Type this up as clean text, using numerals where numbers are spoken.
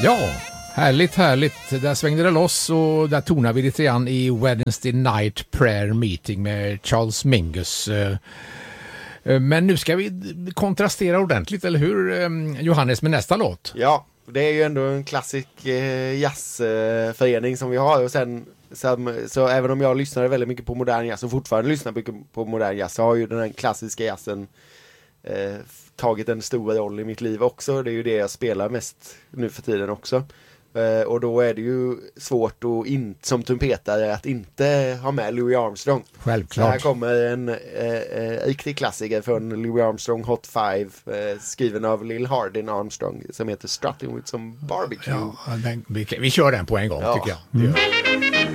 Ja, härligt. Där svängde det loss och där tonar vi lite grann i Wednesday Night Prayer Meeting med Charles Mingus. Men nu ska vi kontrastera ordentligt, eller hur Johannes, med nästa låt? Ja, det är ju ändå en klassisk jazzförening som vi har. Och sen, så även om jag lyssnade väldigt mycket på modern jazz och fortfarande lyssnar mycket på modern jazz, så har ju den här klassiska jazzen tagit en stor roll i mitt liv också. Det är ju det jag spelar mest nu för tiden också. Och då är det ju svårt att som trumpetare att inte ha med Louis Armstrong. Självklart. Så här kommer en riktig klassiker från Louis Armstrong, Hot Five, skriven av Lil Hardin Armstrong, som heter Strutting with some Barbecue. Ja, vi kör den på en gång, tycker jag.